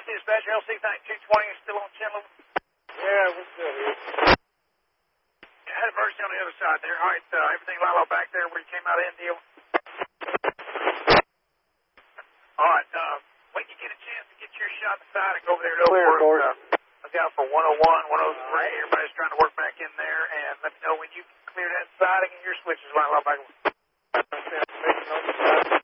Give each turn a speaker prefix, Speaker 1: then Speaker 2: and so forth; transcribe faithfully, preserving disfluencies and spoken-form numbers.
Speaker 1: Dispatcher, L C ninety-two twenty is still on Chandler?
Speaker 2: Yeah, we're still here.
Speaker 1: Yeah, had emergency on the other side there. All right, uh, everything lined up back there where you came out of N deal. All right, uh, when you get a chance to get your shot inside and go over there to
Speaker 2: Clear,
Speaker 1: work, uh, look out for one oh one, one oh three. Everybody's trying to work back in there, and let me know when you clear that siding and your switches lined up back.